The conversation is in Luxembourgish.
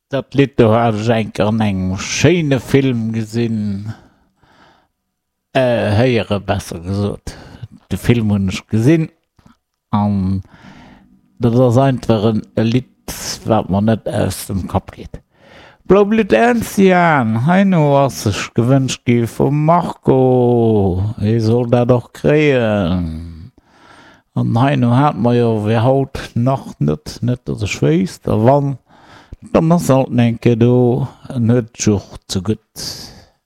Dat Lied du hast enker an eng schöne Film gesinn heiere besser gesot. De Film hun ich gesinn an dat einfach ein Lied wat man net aus dem Kap geht. Bloblit Ernstian, heino was ich gewünscht gi vom Marco. Soll da doch kreen. Und heino hat man ja wie haut noch net dat ich weiß, da wann dann soll denke du net zu gut.